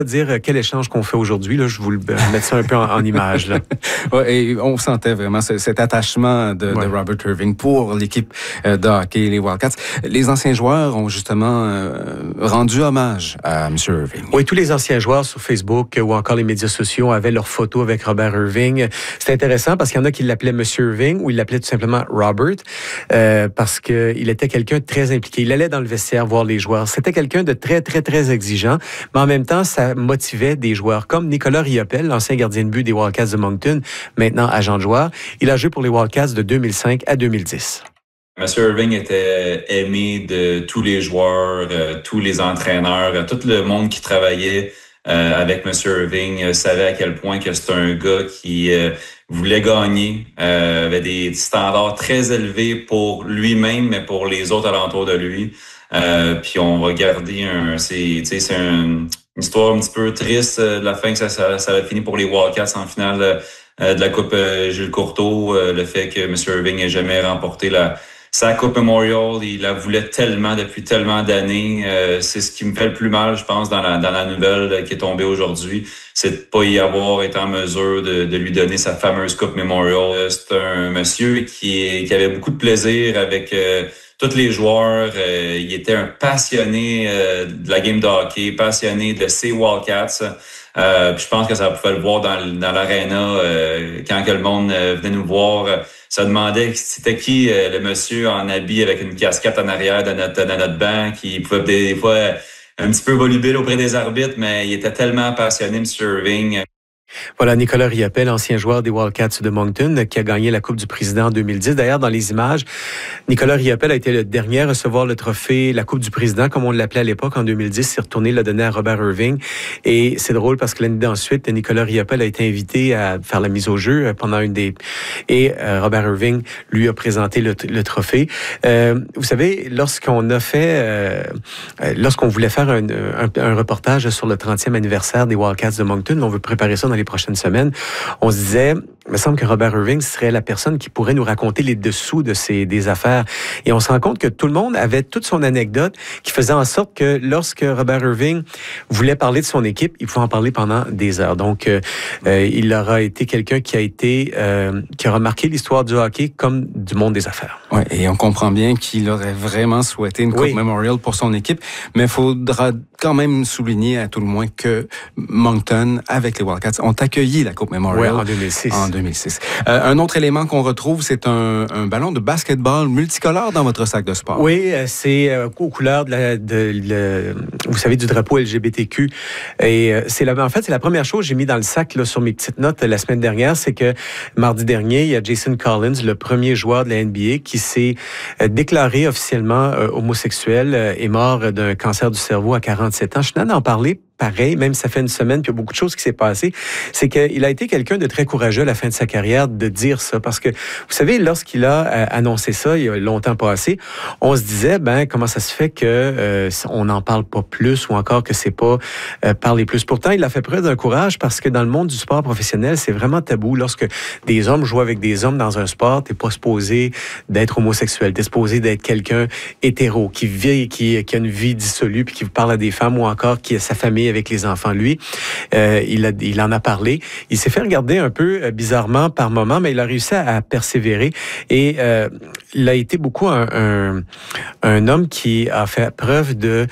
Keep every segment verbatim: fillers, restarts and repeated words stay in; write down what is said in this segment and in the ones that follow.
dire quel échange qu'on fait aujourd'hui. Là, je vous le mettre ça un peu en, en image. Là. Ouais, et on sentait vraiment ce, cet attachement de, ouais. de Robert Irving pour l'équipe de hockey, les Wildcats. Les anciens joueurs ont justement euh, rendu hommage à M. Irving. Oui, tous les anciens joueurs sur Facebook ou encore les médias sociaux avaient leurs photos avec Robert Irving. C'est intéressant parce qu'il y en a qui l'appelaient M. Irving ou ils l'appelaient tout simplement Robert euh, parce qu'il était quelqu'un de très impliqué. Il allait dans le vestiaire voir les joueurs. C'était quelqu'un de très, très, très exigeant, mais en même temps, ça motivait des joueurs comme Nicolas Riopel, l'ancien gardien de but des Wildcats de Moncton, maintenant agent de joueur. Il a joué pour les Wildcats de deux mille cinq à deux mille dix. M. Irving était aimé de tous les joueurs, euh, tous les entraîneurs, euh, tout le monde qui travaillait euh, avec M. Irving euh, savait à quel point que c'était un gars qui euh, voulait gagner, euh, avait des standards très élevés pour lui-même, mais pour les autres alentours de lui. Euh, puis on va garder un, c'est, c'est un, une histoire un petit peu triste euh, de la fin que ça, ça, ça a fini pour les Wildcats en finale euh, de la Coupe euh, Gilles Courteau. Euh, le fait que M. Irving n'ait jamais remporté la sa Coupe Memorial, il la voulait tellement depuis tellement d'années. Euh, c'est ce qui me fait le plus mal, je pense, dans la dans la nouvelle qui est tombée aujourd'hui, c'est de pas y avoir été en mesure de, de lui donner sa fameuse Coupe Memorial. Euh, c'est un monsieur qui qui avait beaucoup de plaisir avec euh, tous les joueurs. Euh, il était un passionné euh, de la game de hockey, passionné de ses Wildcats. Euh, puis je pense que ça pouvait le voir dans, dans l'aréna euh, quand que le monde euh, venait nous voir. Euh, ça demandait c'était qui euh, le monsieur en habit avec une casquette en arrière de notre, de notre banc qui pouvait des, des fois un petit peu volubile auprès des arbitres, mais il était tellement passionné, M. Irving. Voilà, Nicolas Riopel, ancien joueur des Wildcats de Moncton, qui a gagné la Coupe du Président en deux mille dix. D'ailleurs, dans les images, Nicolas Riopel a été le dernier à recevoir le trophée, la Coupe du Président, comme on l'appelait à l'époque, en deux mille dix. Il s'est retourné, l'a donné à Robert Irving. Et c'est drôle parce que l'année d'ensuite, Nicolas Riopel a été invité à faire la mise au jeu pendant une des... Et euh, Robert Irving lui a présenté le, le trophée. Euh, vous savez, lorsqu'on a fait... Euh, lorsqu'on voulait faire un, un, un reportage sur le trentième anniversaire des Wildcats de Moncton, on veut préparer ça dans les prochaines semaines, on se disait, il me semble que Robert Irving serait la personne qui pourrait nous raconter les dessous de ces des affaires. Et on se rend compte que tout le monde avait toute son anecdote qui faisait en sorte que lorsque Robert Irving voulait parler de son équipe, il pouvait en parler pendant des heures. Donc, euh, euh, il aura été quelqu'un qui a été, euh, qui a remarqué l'histoire du hockey comme du monde des affaires. Oui, et on comprend bien qu'il aurait vraiment souhaité une Coupe oui. Memorial pour son équipe, mais il faudra quand même souligner à tout le moins que Moncton, avec les Wildcats, ont accueilli la Coupe Memorial oui, en deux mille six. En deux mille six. Euh, un autre élément qu'on retrouve, c'est un, un ballon de basketball multicolore dans votre sac de sport. Oui, c'est euh, aux couleurs de la, de, de, vous savez, du drapeau L G B T Q. Et euh, c'est la, en fait, c'est la première chose que j'ai mis dans le sac là, sur mes petites notes la semaine dernière, c'est que mardi dernier, il y a Jason Collins, le premier joueur de la N B A, qui s'est euh, déclaré officiellement euh, homosexuel euh, et mort d'un cancer du cerveau à quarante-sept ans. Je tenais d'en parler. Pareil, même ça fait une semaine, puis il y a beaucoup de choses qui s'est passé, c'est qu'il a été quelqu'un de très courageux à la fin de sa carrière de dire ça. Parce que, vous savez, lorsqu'il a euh, annoncé ça, il y a longtemps passé, on se disait, ben, comment ça se fait que euh, on n'en parle pas plus ou encore que c'est pas euh, parler plus. Pourtant, il a fait preuve d'un courage parce que dans le monde du sport professionnel, c'est vraiment tabou. Lorsque des hommes jouent avec des hommes dans un sport, t'es pas supposé d'être homosexuel, t'es supposé d'être quelqu'un hétéro, qui vit, qui, qui a une vie dissolue, puis qui parle à des femmes ou encore qui a sa famille avec les enfants. Lui, euh, il, a, il en a parlé. Il s'est fait regarder un peu euh, bizarrement par moment, mais il a réussi à, à persévérer. Et euh, il a été beaucoup un, un, un homme qui a fait preuve de...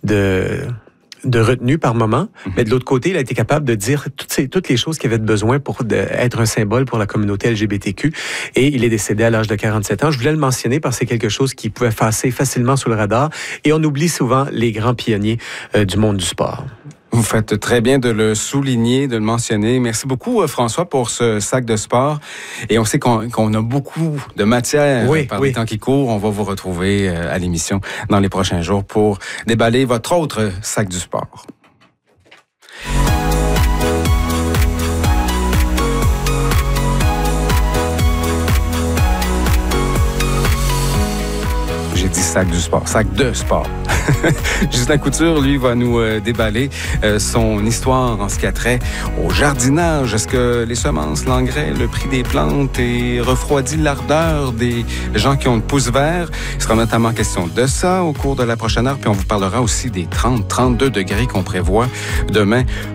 de de retenue par moment, mm-hmm. mais de l'autre côté, il a été capable de dire toutes, ces, toutes les choses qu'il avait besoin pour de, être un symbole pour la communauté L G B T Q. Et il est décédé à l'âge de quarante-sept ans. Je voulais le mentionner parce que c'est quelque chose qui pouvait passer facilement sous le radar. Et on oublie souvent les grands pionniers euh, du monde du sport. Vous faites très bien de le souligner, de le mentionner. Merci beaucoup, François, pour ce sac de sport. Et on sait qu'on, qu'on a beaucoup de matière oui, par oui. les temps qui courent. On va vous retrouver à l'émission dans les prochains jours pour déballer votre autre sac du sport. J'ai dit sac du sport, sac de sport. Justin Couture, lui, va nous euh, déballer euh, son histoire en ce qui a trait au jardinage. Est-ce que les semences, l'engrais, le prix des plantes et refroidit l'ardeur des gens qui ont le pouce vert? Il sera notamment question de ça au cours de la prochaine heure. Puis on vous parlera aussi des trente à trente-deux degrés qu'on prévoit demain